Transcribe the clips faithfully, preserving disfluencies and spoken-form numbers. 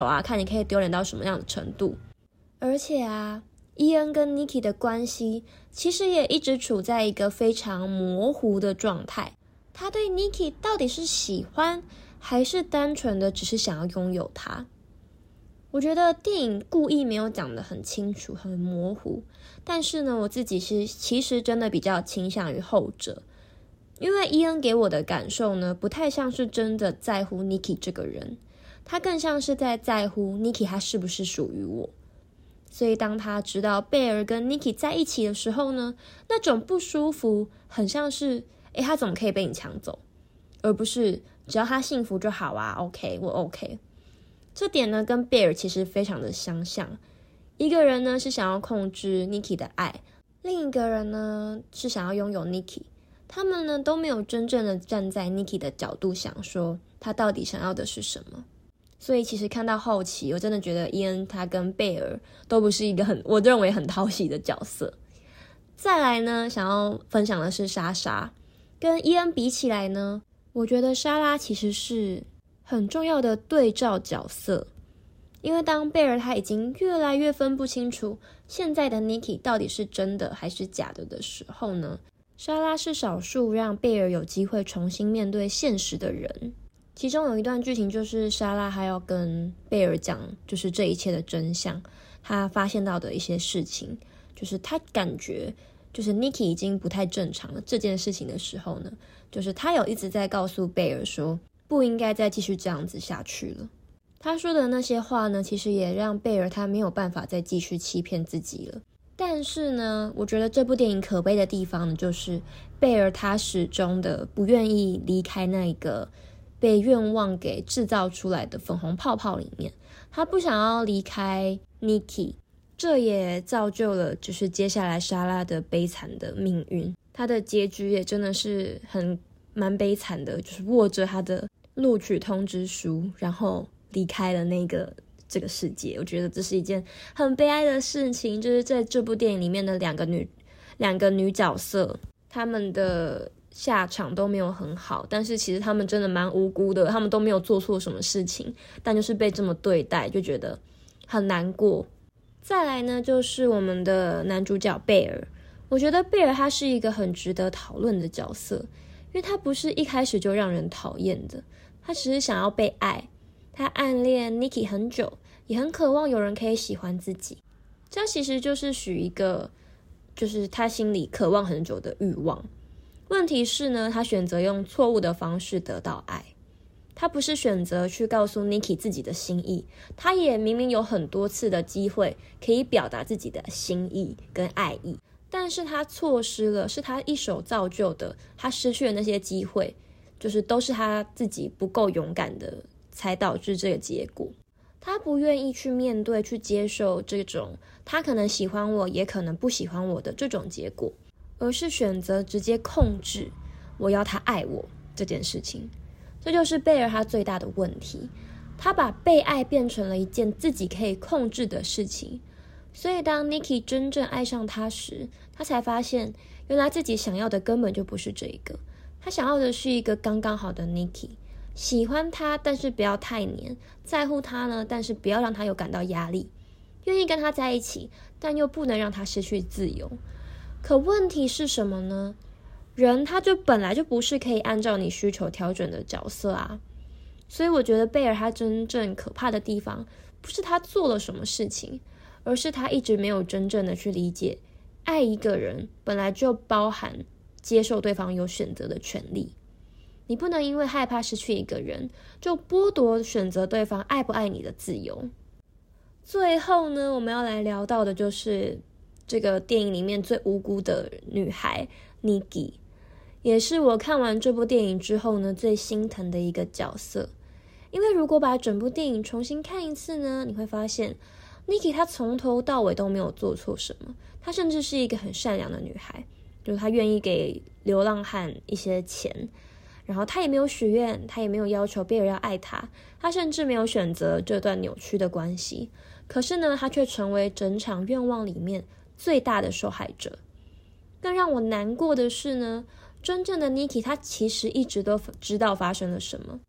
啊，看你可以丢脸到什么样的程度。而且啊，伊恩跟 Nikki 的关系其实也一直处在一个非常模糊的状态。他对 Nikki 到底是喜欢，还是单纯的只是想要拥有她？我觉得电影故意没有讲得很清楚，很模糊。但是呢，我自己是其实真的比较倾向于后者。因为伊恩给我的感受呢，不太像是真的在乎 Nikki 这个人，他更像是在在乎 Nikki 他是不是属于我。所以当他知道贝尔跟 Nikki 在一起的时候呢，那种不舒服很像是诶他怎么可以被你抢走，而不是只要他幸福就好啊 OK 我 OK。 这点呢跟贝尔其实非常的相像。一个人呢是想要控制 Nikki 的爱，另一个人呢是想要拥有 Nikki。 他们呢都没有真正的站在 Nikki 的角度想说他到底想要的是什么。所以其实看到后期，我真的觉得伊恩他跟贝尔都不是一个很我认为很讨喜的角色。再来呢，想要分享的是莎莎。跟伊恩比起来呢，我觉得莎拉其实是很重要的对照角色。因为当贝尔他已经越来越分不清楚现在的 Nikki 到底是真的还是假的的时候呢，莎拉是少数让贝尔有机会重新面对现实的人。其中有一段剧情就是莎拉还要跟贝尔讲就是这一切的真相，他发现到的一些事情，就是他感觉就是 Nikki 已经不太正常了这件事情的时候呢，就是他有一直在告诉贝尔说不应该再继续这样子下去了。他说的那些话呢，其实也让贝尔他没有办法再继续欺骗自己了。但是呢，我觉得这部电影可悲的地方呢，就是贝尔他始终的不愿意离开那个被愿望给制造出来的粉红泡泡里面，他不想要离开 Nikki。 这也造就了就是接下来莎拉的悲惨的命运。他的结局也真的是很蛮悲惨的，就是握着他的录取通知书然后离开了那个这个世界。我觉得这是一件很悲哀的事情，就是在这部电影里面的两个女两个女角色，她们的下场都没有很好，但是其实他们真的蛮无辜的，他们都没有做错什么事情，但就是被这么对待，就觉得很难过。再来呢，就是我们的男主角贝尔。我觉得贝尔他是一个很值得讨论的角色，因为他不是一开始就让人讨厌的，他只是想要被爱。他暗恋 Nikki 很久，也很渴望有人可以喜欢自己。这其实就是许一个就是他心里渴望很久的欲望。问题是呢，他选择用错误的方式得到爱。他不是选择去告诉 Nikki 自己的心意，他也明明有很多次的机会可以表达自己的心意跟爱意，但是他错失了，是他一手造就的，他失去了那些机会，就是都是他自己不够勇敢的才导致这个结果。他不愿意去面对去接受这种他可能喜欢我也可能不喜欢我的这种结果，而是选择直接控制我要他爱我这件事情。这就是贝尔他最大的问题，他把被爱变成了一件自己可以控制的事情。所以当 Nikki 真正爱上他时，他才发现原来自己想要的根本就不是这个，他想要的是一个刚刚好的 Nikki， 喜欢他但是不要太黏，在乎他呢但是不要让他有感到压力，愿意跟他在一起但又不能让他失去自由。可问题是什么呢？人他就本来就不是可以按照你需求调整的角色啊。所以我觉得贝尔他真正可怕的地方不是他做了什么事情，而是他一直没有真正的去理解爱一个人本来就包含接受对方有选择的权利。你不能因为害怕失去一个人就剥夺选择对方爱不爱你的自由。最后呢，我们要来聊到的就是这个电影里面最无辜的女孩 Nikki， 也是我看完这部电影之后呢最心疼的一个角色。因为如果把整部电影重新看一次呢，你会发现 Nikki 她从头到尾都没有做错什么，她甚至是一个很善良的女孩，就是她愿意给流浪汉一些钱，然后她也没有许愿，她也没有要求别人要爱她，她甚至没有选择这段扭曲的关系。可是呢，她却成为整场愿望里面最大的受害者。更让我难过的是呢，真正的 Nikki 她其实一直都知道发生了什么，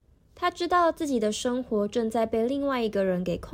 他知道自己的生活正在被另外一个人给控